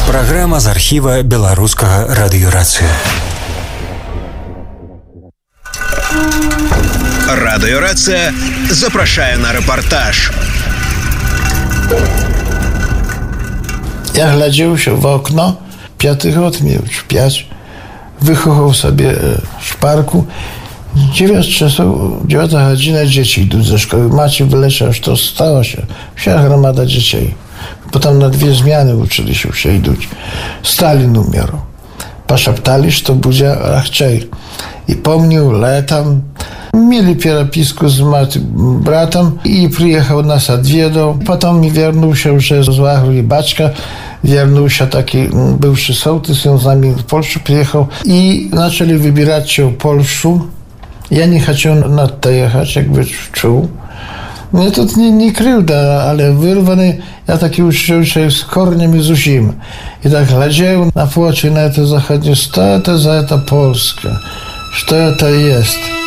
Праграма з архіва беларускага радыёрацыі. Радыёрацыя запрашае на рэпартаж. Ja глядзеў się w okno, 5 rok miał, 5. Wychował sobie szparku. 9 godzina dzieci idą ze szkoły. Maciej wyleciał, że to stało się. Wся gromada dzieci. Potem na 2 zmiany uczyli się iść. Stalin umierał. Poszeptali, że to będzie rachczej. I pomnił letem. Mieli переписку z bratem i przyjechał nas odwiedził. Potem mi wierzył się, że z Łachry baczka. Wierzył się taki bywszy sołtys, on z nami w Polsce przyjechał. I zaczęli wybierać się w Polsce. Ja nie chciałem na to jechać, jakby czuł. Mnie to nie krywda, ale wyrwany, ja taki uczył się z korniem i z usim. I tak глядел na płocie, na to zachodnie, co to za ta Polska, co to jest.